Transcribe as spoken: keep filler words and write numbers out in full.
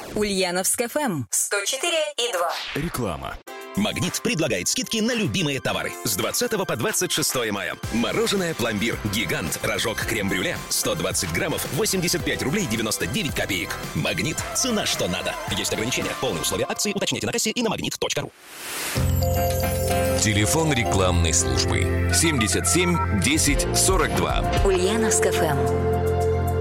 Ульяновск эф эм сто четыре и два. Реклама. «Магнит» предлагает скидки на любимые товары с двадцатого по двадцать шестое мая. Мороженое «Пломбир», гигант, рожок, крем-брюле, сто двадцать граммов, восемьдесят пять рублей девяносто девять копеек. «Магнит» – цена, что надо. Есть ограничения. Полные условия акции уточните на кассе и на магнит точка ру. Телефон рекламной службы семьдесят семь десять сорок два. Ульяновск эф эм.